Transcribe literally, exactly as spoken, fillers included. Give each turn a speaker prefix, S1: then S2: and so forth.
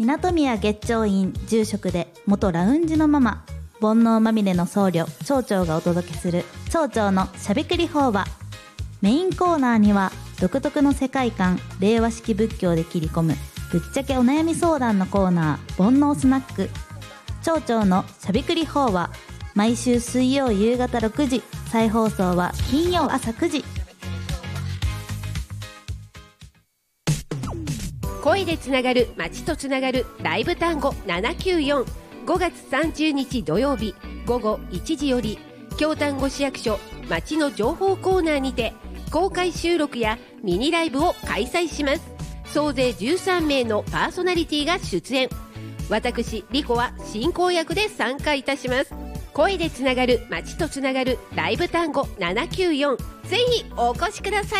S1: 港宮月長院住職で元ラウンジのママ、煩悩まみれの僧侶町長がお届けする町長のしゃべくり法話。メインコーナーには独特の世界観、令和式仏教で切り込むぶっちゃけお悩み相談のコーナー、煩悩スナック。町長のしゃべくり法話、毎週水曜夕方ろくじ、再放送は金曜朝くじ。
S2: 声でつながる、街とつながるライブ単語ななきゅうよん。ごがつさんじゅうにち土曜日ごごいちじより京丹後市役所街の情報コーナーにて公開収録やミニライブを開催します。総勢じゅうさんめいのパーソナリティが出演。私リコは進行役で参加いたします。声でつながる、街とつながるライブ単語ななきゅうよん、ぜひお越しください。